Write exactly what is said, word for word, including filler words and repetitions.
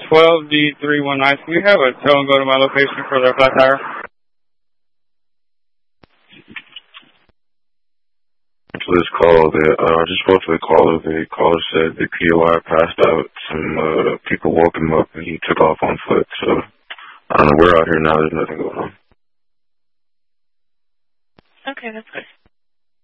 twelve D three one nine. Can you have a tow and go to my location for the flat tire? To this call, that uh, I just spoke to the caller. The caller said the P O I passed out. Some uh, people woke him up and he took off on foot. So I don't know. We're out here now. There's nothing going on. Okay, that's good.